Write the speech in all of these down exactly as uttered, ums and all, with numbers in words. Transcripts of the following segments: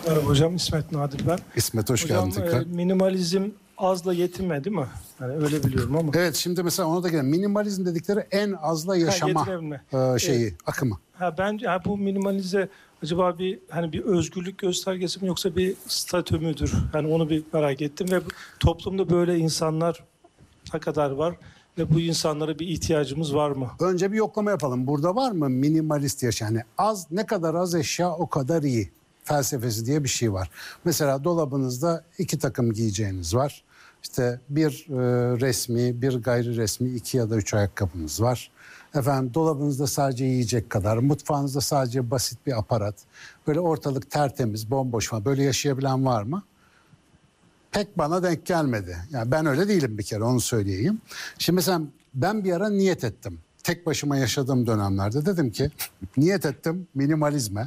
Merhaba hocam, İsmet Nadir ben. İsmet hoş hocam, geldin tekrar. E, minimalizm azla yetinme değil mi? Yani öyle biliyorum ama. Evet, şimdi mesela ona da gelelim. Minimalizm dedikleri en azla yaşama ha, e, şeyi, evet. akımı. Ha, bence ha, bu minimalize acaba bir hani bir özgürlük göstergesi mi yoksa bir statü müdür? Yani onu bir merak ettim ve toplumda böyle insanlar ne kadar var ve bu insanlara bir ihtiyacımız var mı? Önce bir yoklama yapalım. Burada var mı minimalist yaşam? Yani az, ne kadar az eşya o kadar iyi felsefesi diye bir şey var. Mesela dolabınızda iki takım giyeceğiniz var. İşte bir e, resmi, bir gayri resmi, iki ya da üç ayakkabınız var. Efendim dolabınızda sadece yiyecek kadar, mutfağınızda sadece basit bir aparat. Böyle ortalık tertemiz, bomboş falan. Böyle yaşayabilen var mı? Pek bana denk gelmedi. Yani ben öyle değilim bir kere, onu söyleyeyim. Şimdi mesela ben bir ara niyet ettim. Tek başıma yaşadığım dönemlerde dedim ki niyet ettim minimalizme.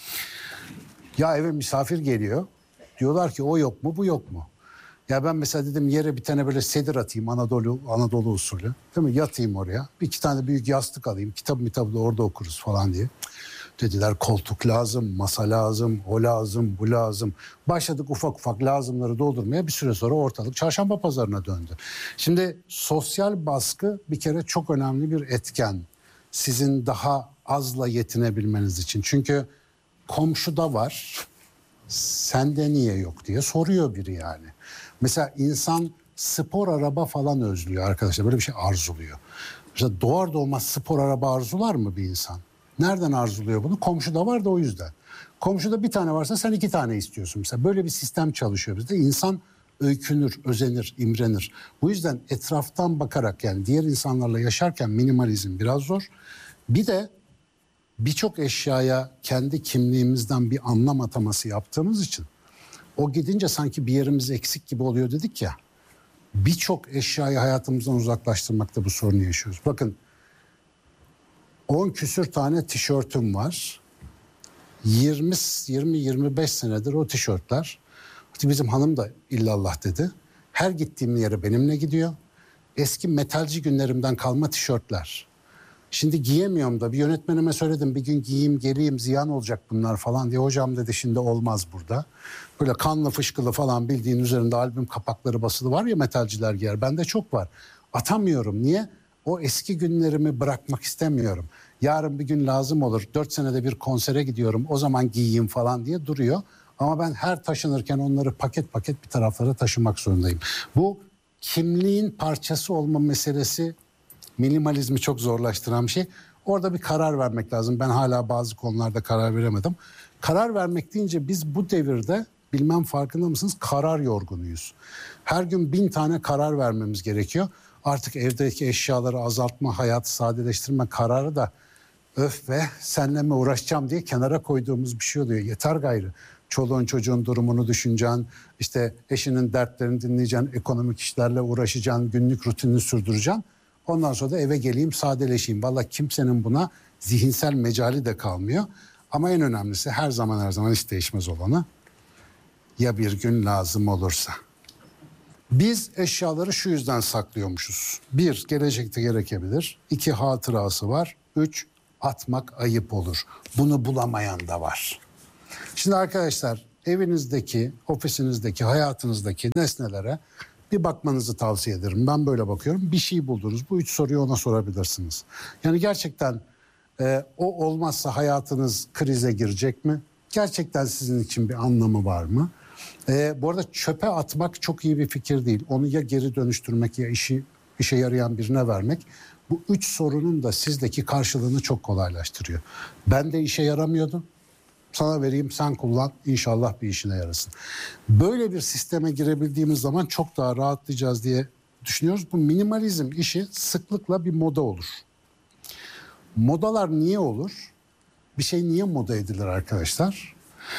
Ya eve misafir geliyor. Diyorlar ki o yok mu, bu yok mu? Ya ben mesela dedim yere bir tane böyle sedir atayım, Anadolu Anadolu usulü. Değil mi? Yatayım oraya. Bir iki tane büyük yastık alayım. Kitap mitabı da orada okuruz falan diye. Dediler koltuk lazım, masa lazım, o lazım, bu lazım. Başladık ufak ufak lazımları doldurmaya, bir süre sonra ortalık çarşamba pazarına döndü. Şimdi sosyal baskı bir kere çok önemli bir etken. Sizin daha azla yetinebilmeniz için. Çünkü komşuda var, sende niye yok diye soruyor biri yani. Mesela insan spor araba falan özlüyor arkadaşlar. Böyle bir şey arzuluyor. Mesela doğar doğmaz spor araba arzular mı bir insan? Nereden arzuluyor bunu? Komşuda var da o yüzden. Komşuda bir tane varsa sen iki tane istiyorsun mesela. Böyle bir sistem çalışıyor bizde. İnsan öykünür, özenir, imrenir. Bu yüzden etraftan bakarak, yani diğer insanlarla yaşarken minimalizm biraz zor. Bir de birçok eşyaya kendi kimliğimizden bir anlam ataması yaptığımız için o gidince sanki bir yerimiz eksik gibi oluyor dedik ya. Birçok eşyayı hayatımızdan uzaklaştırmakta bu sorunu yaşıyoruz. Bakın on küsür tane tişörtüm var. yirmi yirmi beş senedir o tişörtler. Bizim hanım da illallah dedi. Her gittiğim yere benimle gidiyor. Eski metalci günlerimden kalma tişörtler. Şimdi giyemiyorum da bir yönetmenime söyledim, bir gün giyeyim geleyim ziyan olacak bunlar falan diye. Hocam dedi şimdi olmaz burada. Böyle kanlı fışkılı falan, bildiğin üzerinde albüm kapakları basılı var ya, metalciler giyer. Bende çok var. Atamıyorum. Niye? O eski günlerimi bırakmak istemiyorum. Yarın bir gün lazım olur. Dört senede bir konsere gidiyorum, o zaman giyeyim falan diye duruyor. Ama ben her taşınırken onları paket paket bir taraflara taşımak zorundayım. Bu kimliğin parçası olma meselesi minimalizmi çok zorlaştıran bir şey. Orada bir karar vermek lazım. Ben hala bazı konularda karar veremedim. Karar vermek deyince biz bu devirde, bilmem farkında mısınız, karar yorgunuyuz. Her gün bin tane karar vermemiz gerekiyor. Artık evdeki eşyaları azaltma, hayatı sadeleştirme kararı da öf be senle mi uğraşacağım diye kenara koyduğumuz bir şey oluyor. Yeter gayrı. Çoluğun çocuğun durumunu düşüneceksin, işte eşinin dertlerini dinleyeceksin, ekonomik işlerle uğraşacaksın, günlük rutinini sürdüreceksin. Ondan sonra da eve geleyim, sadeleşeyim. Vallahi kimsenin buna zihinsel mecali de kalmıyor. Ama en önemlisi, her zaman her zaman hiç değişmez olanı, ya bir gün lazım olursa. Biz eşyaları şu yüzden saklıyormuşuz. Bir, gelecekte gerekebilir. İki, hatırası var. Üç, atmak ayıp olur. Bunu bulamayan da var. Şimdi arkadaşlar, evinizdeki, ofisinizdeki, hayatınızdaki nesnelere bir bakmanızı tavsiye ederim. Ben böyle bakıyorum. Bir şey buldunuz. Bu üç soruyu ona sorabilirsiniz. Yani gerçekten e, o olmazsa hayatınız krize girecek mi? Gerçekten sizin için bir anlamı var mı? E, bu arada çöpe atmak çok iyi bir fikir değil. Onu ya geri dönüştürmek ya işi işe yarayan birine vermek. Bu üç sorunun da sizdeki karşılığını çok kolaylaştırıyor. Ben de işe yaramıyordu. Sana vereyim, sen kullan, inşallah bir işine yarasın. Böyle bir sisteme girebildiğimiz zaman çok daha rahatlayacağız diye düşünüyoruz. Bu minimalizm işi sıklıkla bir moda olur. Modalar niye olur? Bir şey niye moda edilir arkadaşlar?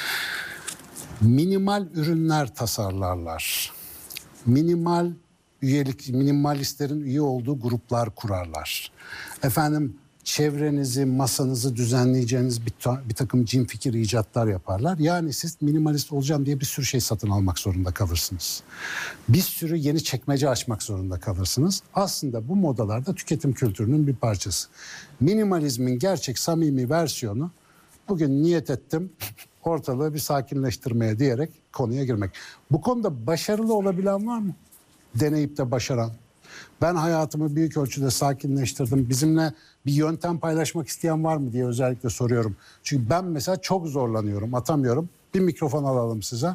Minimal ürünler tasarlarlar. Minimal üyelik, minimalistlerin üye olduğu gruplar kurarlar. Efendim, çevrenizi, masanızı düzenleyeceğiniz bir, ta- bir takım cin fikir icatlar yaparlar. Yani siz minimalist olacağım diye bir sürü şey satın almak zorunda kalırsınız. Bir sürü yeni çekmece açmak zorunda kalırsınız. Aslında bu modalarda tüketim kültürünün bir parçası. Minimalizmin gerçek samimi versiyonu, bugün niyet ettim, ortalığı bir sakinleştirmeye diyerek konuya girmek. Bu konuda başarılı olabilen var mı? Deneyip de başaran. Ben hayatımı büyük ölçüde sakinleştirdim. Bizimle bir yöntem paylaşmak isteyen var mı diye özellikle soruyorum. Çünkü ben mesela çok zorlanıyorum, atamıyorum. Bir mikrofon alalım size.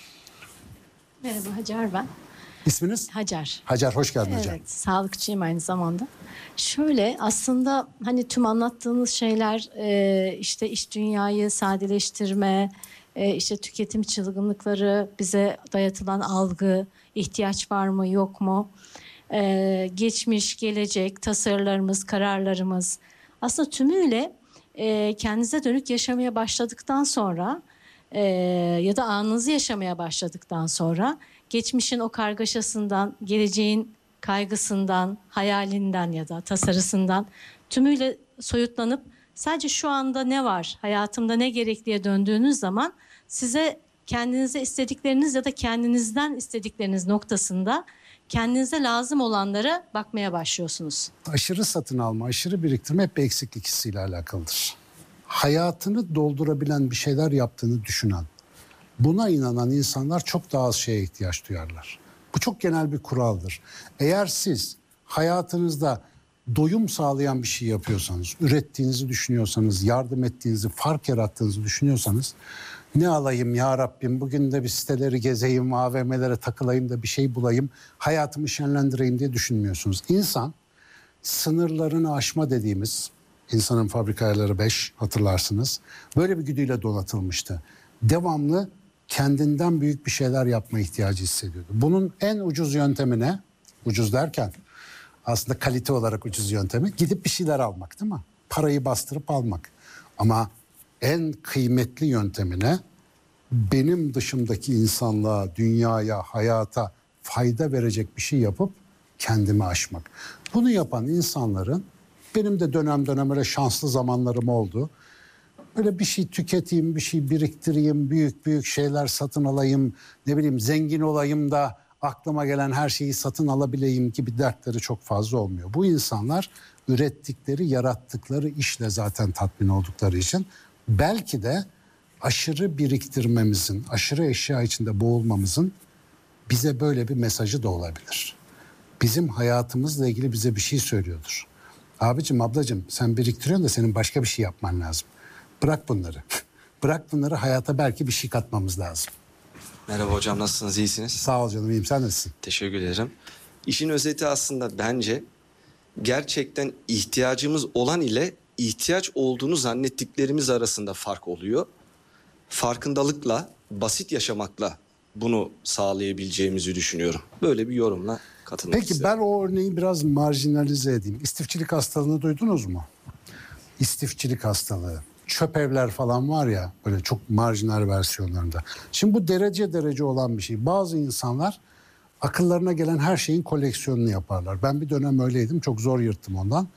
Merhaba, Hacer ben. İsminiz? Hacer. Hacer, hoş geldin Evet, Hacer. sağlıkçıyım aynı zamanda. Şöyle aslında hani tüm anlattığınız şeyler e, işte iş dünyayı sadeleştirme, e, işte tüketim çılgınlıkları, bize dayatılan algı, ihtiyaç var mı yok mu, e, geçmiş, gelecek, tasarılarımız, kararlarımız aslında tümüyle e, kendinize dönük yaşamaya başladıktan sonra e, ya da anınızı yaşamaya başladıktan sonra geçmişin o kargaşasından, geleceğin kaygısından, hayalinden ya da tasarısından tümüyle soyutlanıp sadece şu anda ne var, hayatımda ne gerekliye döndüğünüz zaman size kendinize istedikleriniz ya da kendinizden istedikleriniz noktasında kendinize lazım olanlara bakmaya başlıyorsunuz. Aşırı satın alma, aşırı biriktirme hep bir eksiklik hissiyle alakalıdır. Hayatını doldurabilen bir şeyler yaptığını düşünen, buna inanan insanlar çok daha az şeye ihtiyaç duyarlar. Bu çok genel bir kuraldır. Eğer siz hayatınızda doyum sağlayan bir şey yapıyorsanız, ürettiğinizi düşünüyorsanız, yardım ettiğinizi, fark yarattığınızı düşünüyorsanız, ne alayım ya Rabbim, bugün de bir siteleri gezeyim, A V M'lere takılayım da bir şey bulayım, hayatımı şenlendireyim diye düşünmüyorsunuz. İnsan sınırlarını aşma dediğimiz, insanın fabrika ayarları beş hatırlarsınız, böyle bir güdüyle donatılmıştı. Devamlı kendinden büyük bir şeyler yapma ihtiyacı hissediyordu. Bunun en ucuz yöntemi ne? Ucuz derken aslında kalite olarak ucuz yöntemi gidip bir şeyler almak, değil mi? Parayı bastırıp almak. Ama en kıymetli yöntemi ne? Benim dışımdaki insanlığa, dünyaya, hayata fayda verecek bir şey yapıp kendimi aşmak. Bunu yapan insanların, benim de dönem dönem öyle şanslı zamanlarım oldu. Böyle bir şey tüketeyim, bir şey biriktireyim, büyük büyük şeyler satın alayım, ne bileyim zengin olayım da aklıma gelen her şeyi satın alabileyim gibi dertleri çok fazla olmuyor. Bu insanlar ürettikleri, yarattıkları işle zaten tatmin oldukları için belki de aşırı biriktirmemizin, aşırı eşya içinde boğulmamızın bize böyle bir mesajı da olabilir. Bizim hayatımızla ilgili bize bir şey söylüyordur. Abicim, ablacım, sen biriktiriyorsun da senin başka bir şey yapman lazım. Bırak bunları. Bırak bunları, hayata belki bir şey katmamız lazım. Merhaba hocam, nasılsınız, iyisiniz? Sağ ol canım, iyiyim. Sen nasılsın? Teşekkür ederim. İşin özeti aslında bence gerçekten ihtiyacımız olan ile ihtiyaç olduğunu zannettiklerimiz arasında fark oluyor. Farkındalıkla, basit yaşamakla bunu sağlayabileceğimizi düşünüyorum. Böyle bir yorumla katılmak Peki istedim. ben o örneği biraz marjinalize edeyim. İstifçilik hastalığını duydunuz mu? İstifçilik hastalığı. Çöp evler falan var ya, böyle çok marjinal versiyonlarında. Şimdi bu derece derece olan bir şey. Bazı insanlar akıllarına gelen her şeyin koleksiyonunu yaparlar. Ben bir dönem öyleydim, çok zor yırttım ondan.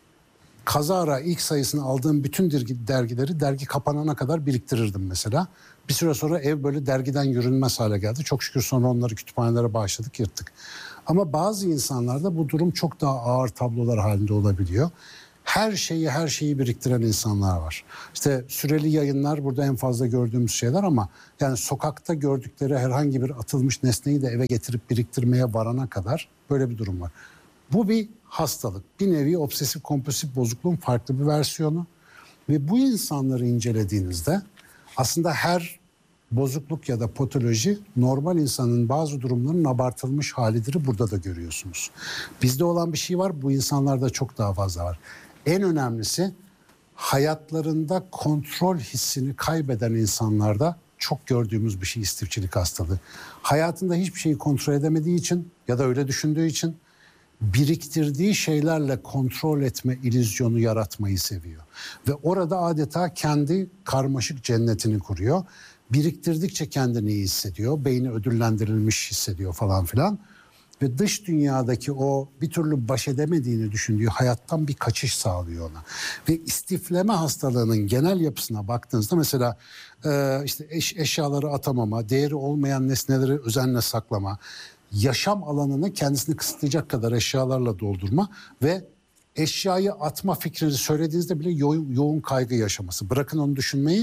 Kazara ilk sayısını aldığım bütün dergileri dergi kapanana kadar biriktirirdim mesela. Bir süre sonra ev böyle dergiden yürünmez hale geldi. Çok şükür sonra onları kütüphanelere bağışladık, yırttık. Ama bazı insanlarda bu durum çok daha ağır tablolar halinde olabiliyor. Her şeyi her şeyi biriktiren insanlar var. İşte süreli yayınlar burada en fazla gördüğümüz şeyler, ama yani sokakta gördükleri herhangi bir atılmış nesneyi de eve getirip biriktirmeye varana kadar böyle bir durum var. Bu bir hastalık. Bir nevi obsesif kompulsif bozukluğun farklı bir versiyonu. Ve bu insanları incelediğinizde aslında her bozukluk ya da patoloji normal insanın bazı durumlarının abartılmış halidir. Burada da görüyorsunuz. Bizde olan bir şey var, bu insanlarda çok daha fazla var. En önemlisi, hayatlarında kontrol hissini kaybeden insanlarda çok gördüğümüz bir şey istifçilik hastalığı. Hayatında hiçbir şeyi kontrol edemediği için ya da öyle düşündüğü için biriktirdiği şeylerle kontrol etme illüzyonu yaratmayı seviyor. Ve orada adeta kendi karmaşık cennetini kuruyor. Biriktirdikçe kendini iyi hissediyor. Beyni ödüllendirilmiş hissediyor falan filan. Ve dış dünyadaki o bir türlü baş edemediğini düşündüğü hayattan bir kaçış sağlıyor ona. Ve istifleme hastalığının genel yapısına baktığınızda mesela e, işte eş, eşyaları atamama, değeri olmayan nesneleri özenle saklama, yaşam alanını kendisini kısıtlayacak kadar eşyalarla doldurma ve eşyayı atma fikrini söylediğinizde bile yo- yoğun kaygı yaşaması. Bırakın onu düşünmeyi,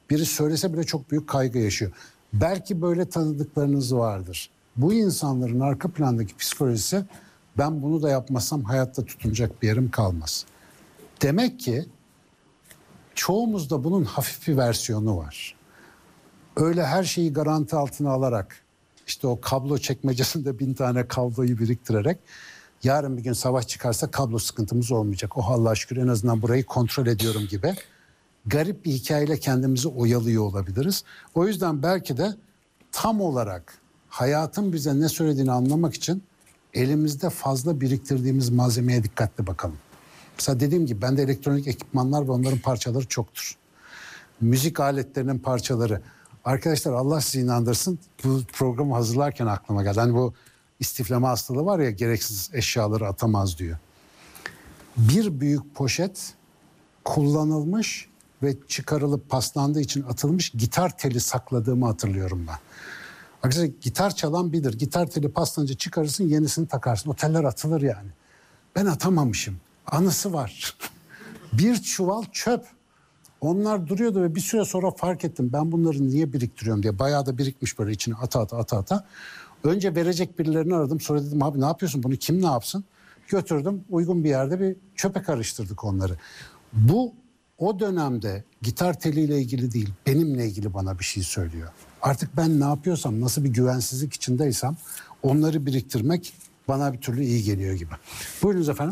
biri söylese bile çok büyük kaygı yaşıyor. Belki böyle tanıdıklarınız vardır. Bu insanların arka plandaki psikolojisi, ben bunu da yapmasam hayatta tutunacak bir yerim kalmaz. Demek ki çoğumuzda bunun hafif bir versiyonu var. Öyle her şeyi garanti altına alarak, işte o kablo çekmecesinde bin tane kabloyu biriktirerek, yarın bir gün savaş çıkarsa kablo sıkıntımız olmayacak. Oh Allah'a şükür en azından burayı kontrol ediyorum gibi garip bir hikayeyle kendimizi oyalıyor olabiliriz. O yüzden belki de tam olarak hayatın bize ne söylediğini anlamak için elimizde fazla biriktirdiğimiz malzemeye dikkatli bakalım. Mesela dediğim gibi bende elektronik ekipmanlar ve onların parçaları çoktur. Müzik aletlerinin parçaları. Arkadaşlar Allah sizi inandırsın, bu programı hazırlarken aklıma geldi. Hani bu istifleme hastalığı var ya, gereksiz eşyaları atamaz diyor. Bir büyük poşet kullanılmış ve çıkarılıp paslandığı için atılmış gitar teli sakladığımı hatırlıyorum ben. Arkadaşlar gitar çalan bilir. Gitar teli paslanınca çıkarırsın, yenisini takarsın. O teller atılır yani. Ben atamamışım. Anısı var. Bir çuval çöp. Onlar duruyordu ve bir süre sonra fark ettim. Ben bunları niye biriktiriyorum diye. Bayağı da birikmiş böyle içine ata ata ata ata. Önce verecek birilerini aradım. Sonra dedim abi ne yapıyorsun? Bunu kim ne yapsın? Götürdüm. Uygun bir yerde bir çöpe karıştırdık onları. Bu o dönemde gitar teliyle ilgili değil, benimle ilgili bana bir şey söylüyor. Artık ben ne yapıyorsam, nasıl bir güvensizlik içindeysem onları biriktirmek bana bir türlü iyi geliyor gibi. Buyurunuz efendim.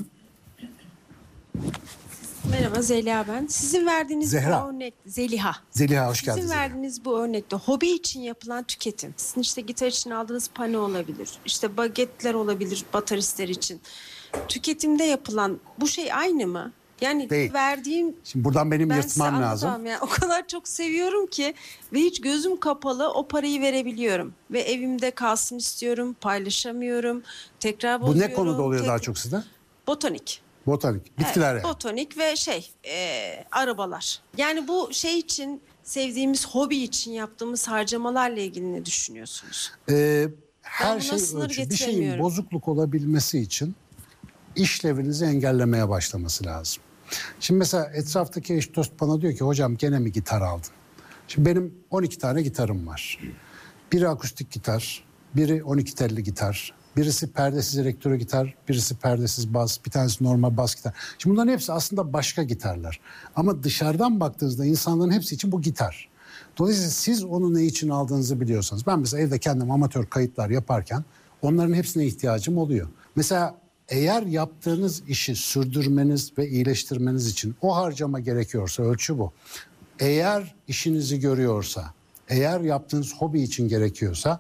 Merhaba Zeliha ben. Sizin verdiğiniz Zehra. bu örnek Zeliha. Zeliha hoş geldiniz. Sizin Zeliha. verdiğiniz bu örnekte hobi için yapılan tüketim. Sizin işte gitar için aldığınız pano olabilir. İşte bagetler olabilir bateristler için. Tüketimde yapılan bu şey aynı mı? Yani Değil. verdiğim Şimdi buradan benim ben yırtmam size lazım. anlatamam ya. O kadar çok seviyorum ki ve hiç gözüm kapalı o parayı verebiliyorum. Ve evimde kalsın istiyorum, paylaşamıyorum, tekrar Bu bozuyorum. ne konuda oluyor tek- daha çok sizde? Botanik. Botanik, bitkiler Evet, yani. botanik ve şey e, arabalar. Yani bu şey için sevdiğimiz hobi için yaptığımız harcamalarla ilgili ne düşünüyorsunuz? Ee, her buna şey sınır ölçü. Bir şeyin getiremiyorum. bozukluk olabilmesi için işlevinizi engellemeye başlaması lazım. Şimdi mesela etraftaki eş dost bana diyor ki hocam gene mi gitar aldın? Şimdi benim on iki tane gitarım var. Biri akustik gitar, biri on iki telli gitar, birisi perdesiz elektro gitar, birisi perdesiz bas, bir tanesi normal bas gitar. Şimdi bunların hepsi aslında başka gitarlar. Ama dışarıdan baktığınızda insanların hepsi için bu gitar. Dolayısıyla siz onu ne için aldığınızı biliyorsanız. Ben mesela evde kendim amatör kayıtlar yaparken onların hepsine ihtiyacım oluyor. Mesela eğer yaptığınız işi sürdürmeniz ve iyileştirmeniz için o harcama gerekiyorsa ölçü bu. Eğer işinizi görüyorsa, eğer yaptığınız hobi için gerekiyorsa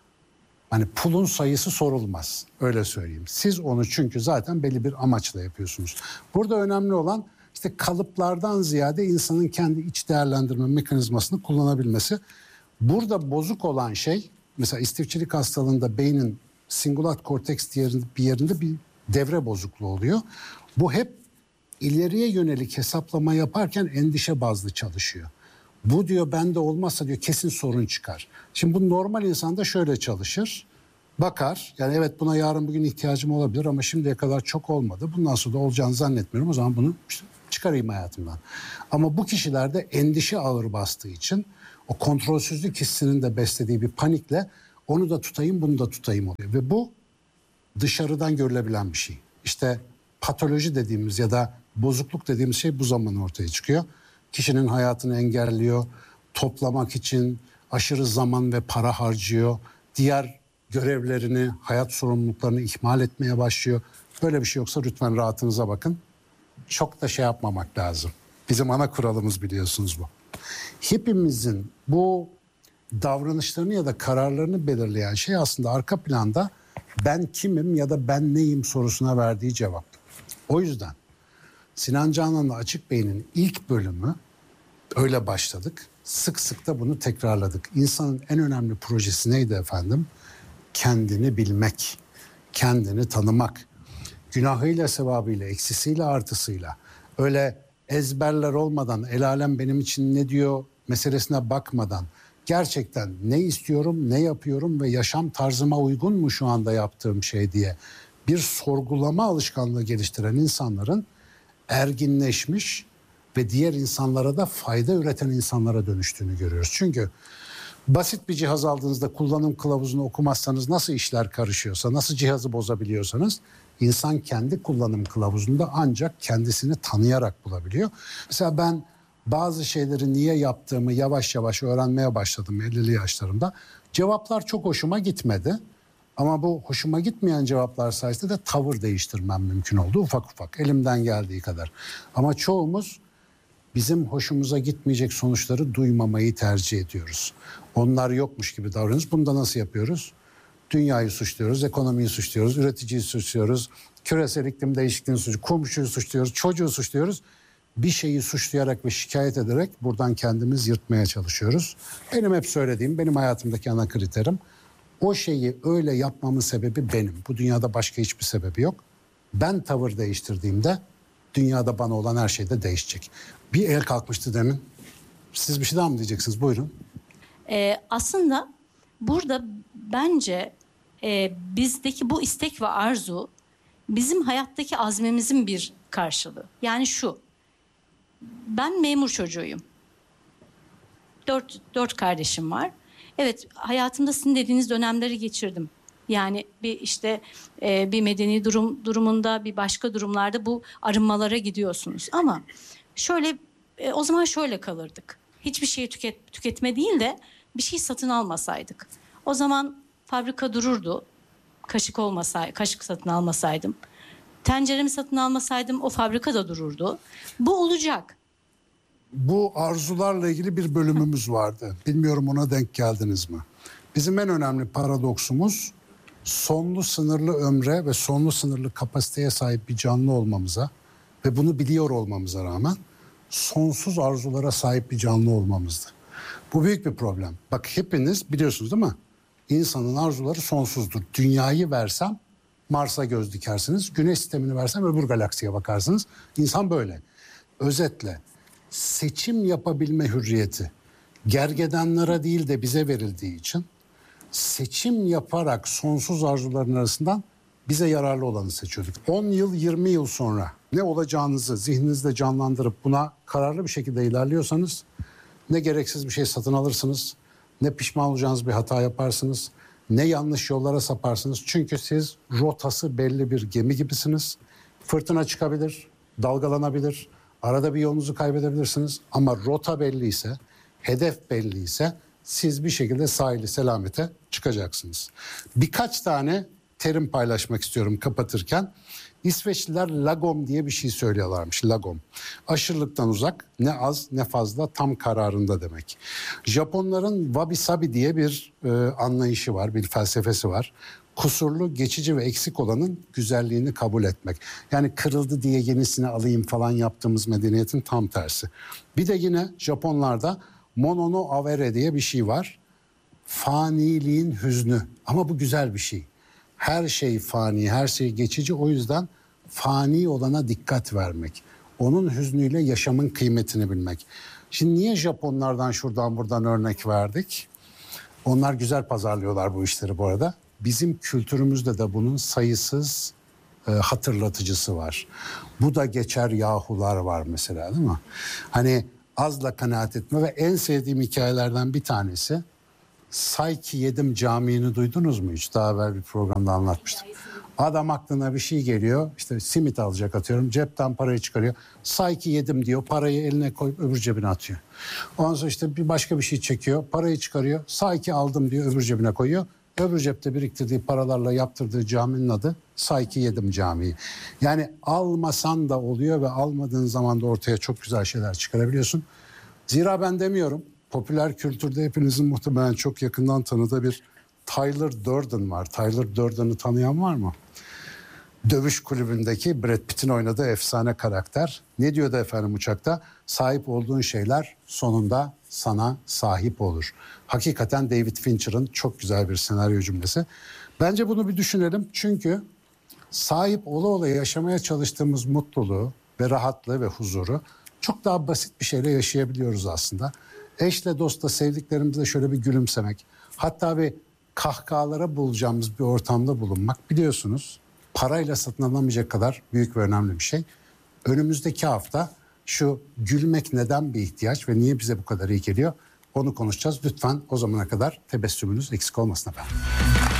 hani pulun sayısı sorulmaz. Öyle söyleyeyim. Siz onu çünkü zaten belli bir amaçla yapıyorsunuz. Burada önemli olan işte kalıplardan ziyade insanın kendi iç değerlendirme mekanizmasını kullanabilmesi. Burada bozuk olan şey mesela istifçilik hastalığında beynin singulat korteks bir yerinde bir devre bozukluğu oluyor. Bu hep ileriye yönelik hesaplama yaparken endişe bazlı çalışıyor. Bu diyor bende olmazsa diyor kesin sorun çıkar. Şimdi bu normal insanda şöyle çalışır. Bakar yani evet buna yarın bugün ihtiyacım olabilir ama şimdiye kadar çok olmadı. Bundan sonra da olacağını zannetmiyorum. O zaman bunu işte çıkarayım hayatımdan. Ama bu kişilerde endişe ağır bastığı için o kontrolsüzlük hissinin de beslediği bir panikle onu da tutayım bunu da tutayım oluyor. Ve bu dışarıdan görülebilen bir şey. İşte patoloji dediğimiz ya da bozukluk dediğimiz şey bu zaman ortaya çıkıyor. Kişinin hayatını engelliyor, toplamak için aşırı zaman ve para harcıyor. Diğer görevlerini, hayat sorumluluklarını ihmal etmeye başlıyor. Böyle bir şey yoksa lütfen rahatınıza bakın. Çok da şey yapmamak lazım. Bizim ana kuralımız biliyorsunuz bu. Hepimizin bu davranışlarını ya da kararlarını belirleyen şey aslında arka planda ben kimim ya da ben neyim sorusuna verdiği cevap. O yüzden Sinan Canan'la Açık Beyin'in ilk bölümü öyle başladık. Sık sık da bunu tekrarladık. İnsanın en önemli projesi neydi efendim? Kendini bilmek, kendini tanımak. Günahıyla, sevabıyla, eksisiyle, artısıyla. Öyle ezberler olmadan, el alem benim için ne diyor meselesine bakmadan gerçekten ne istiyorum, ne yapıyorum ve yaşam tarzıma uygun mu şu anda yaptığım şey diye bir sorgulama alışkanlığı geliştiren insanların erginleşmiş ve diğer insanlara da fayda üreten insanlara dönüştüğünü görüyoruz. Çünkü basit bir cihaz aldığınızda kullanım kılavuzunu okumazsanız nasıl işler karışıyorsa, nasıl cihazı bozabiliyorsanız insan kendi kullanım kılavuzunda ancak kendisini tanıyarak bulabiliyor. Mesela ben bazı şeyleri niye yaptığımı yavaş yavaş öğrenmeye başladım ellili yaşlarımda. Cevaplar çok hoşuma gitmedi. Ama bu hoşuma gitmeyen cevaplar sayesinde de tavır değiştirmem mümkün oldu ufak ufak elimden geldiği kadar. Ama çoğumuz bizim hoşumuza gitmeyecek sonuçları duymamayı tercih ediyoruz. Onlar yokmuş gibi davranıyoruz. Bunu da nasıl yapıyoruz? Dünyayı suçluyoruz, ekonomiyi suçluyoruz, üreticiyi suçluyoruz, küresel iklim değişikliğini suçluyoruz, komşuyu suçluyoruz, çocuğu suçluyoruz. Bir şeyi suçlayarak ve şikayet ederek buradan kendimiz yırtmaya çalışıyoruz. Benim hep söylediğim, benim hayatımdaki ana kriterim, o şeyi öyle yapmamın sebebi benim. Bu dünyada başka hiçbir sebebi yok. Ben tavır değiştirdiğimde dünyada bana olan her şey de değişecek. Bir el kalkmıştı demin. Siz bir şey daha mı diyeceksiniz? Buyurun. Ee, aslında burada bence e, bizdeki bu istek ve arzu bizim hayattaki azmimizin bir karşılığı. Yani şu, ben memur çocuğuyum. Dört, dört kardeşim var. Evet, hayatımda sizin dediğiniz dönemleri geçirdim. Yani bir işte e, bir medeni durum durumunda, bir başka durumlarda bu arınmalara gidiyorsunuz. Ama şöyle e, o zaman şöyle kalırdık. Hiçbir şeyi tüket, tüketme değil de bir şey satın almasaydık. O zaman fabrika dururdu. Kaşık olmasaydı, kaşık satın almasaydım. Tenceremi satın almasaydım o fabrika da dururdu. Bu olacak. Bu arzularla ilgili bir bölümümüz vardı. Bilmiyorum ona denk geldiniz mi? Bizim en önemli paradoksumuz sonlu sınırlı ömre ve sonlu sınırlı kapasiteye sahip bir canlı olmamıza ve bunu biliyor olmamıza rağmen sonsuz arzulara sahip bir canlı olmamızdı. Bu büyük bir problem. Bak hepiniz biliyorsunuz değil mi? İnsanın arzuları sonsuzdur. Dünyayı versem Mars'a göz dikersiniz. Güneş sistemini versem öbür galaksiye bakarsınız. İnsan böyle. Özetle seçim yapabilme hürriyeti gergedanlara değil de bize verildiği için seçim yaparak sonsuz arzuların arasından bize yararlı olanı seçiyorduk. on yıl, yirmi yıl sonra ne olacağınızı zihninizde canlandırıp buna kararlı bir şekilde ilerliyorsanız ne gereksiz bir şey satın alırsınız, ne pişman olacağınız bir hata yaparsınız, ne yanlış yollara saparsınız. Çünkü siz rotası belli bir gemi gibisiniz. Fırtına çıkabilir, dalgalanabilir, arada bir yolunuzu kaybedebilirsiniz. Ama rota belliyse, hedef belliyse siz bir şekilde sahili selamete çıkacaksınız. Birkaç tane terim paylaşmak istiyorum kapatırken. İsveçliler lagom diye bir şey söylüyorlarmış. Lagom. Aşırılıktan uzak, ne az ne fazla, tam kararında demek. Japonların wabi sabi diye bir e, anlayışı var, bir felsefesi var. Kusurlu, geçici ve eksik olanın güzelliğini kabul etmek. Yani kırıldı diye yenisini alayım falan yaptığımız medeniyetin tam tersi. Bir de yine Japonlarda mono no avere diye bir şey var. Faniliğin hüznü. Ama bu güzel bir şey. Her şey fani, her şey geçici. O yüzden fani olana dikkat vermek. Onun hüznüyle yaşamın kıymetini bilmek. Şimdi niye Japonlardan şuradan buradan örnek verdik? Onlar güzel pazarlıyorlar bu işleri bu arada. Bizim kültürümüzde de bunun sayısız e, hatırlatıcısı var. Bu da geçer yahular var mesela değil mi? Hani azla kanaat etme ve en sevdiğim hikayelerden bir tanesi Say ki yedim camiini duydunuz mu hiç? Daha evvel bir programda anlatmıştım. Adam aklına bir şey geliyor. İşte simit alacak atıyorum. Cepten parayı çıkarıyor. Say ki yedim diyor. Parayı eline koyup öbür cebine atıyor. Ondan sonra işte bir başka bir şey çekiyor. Parayı çıkarıyor. Say ki aldım diyor. Öbür cebine koyuyor. Öbür cepte biriktirdiği paralarla yaptırdığı caminin adı Say ki yedim camii. Yani almasan da oluyor ve almadığın zaman da ortaya çok güzel şeyler çıkarabiliyorsun. Zira ben demiyorum. Popüler kültürde hepinizin muhtemelen çok yakından tanıdığı bir Tyler Durden var. Tyler Durden'ı tanıyan var mı? Dövüş kulübündeki Brad Pitt'in oynadığı efsane karakter. Ne diyordu efendim uçakta? Sahip olduğun şeyler sonunda sana sahip olur. Hakikaten David Fincher'ın çok güzel bir senaryo cümlesi. Bence bunu bir düşünelim. Çünkü sahip ola ola yaşamaya çalıştığımız mutluluğu ve rahatlığı ve huzuru çok daha basit bir şeyle yaşayabiliyoruz aslında. Eşle dostla sevdiklerimizle şöyle bir gülümsemek, hatta bir kahkahalara bulacağımız bir ortamda bulunmak biliyorsunuz parayla satın alamayacak kadar büyük ve önemli bir şey. Önümüzdeki hafta şu gülmek neden bir ihtiyaç ve niye bize bu kadar iyi geliyor? Onu konuşacağız. Lütfen o zamana kadar tebessümünüz eksik olmasın efendim.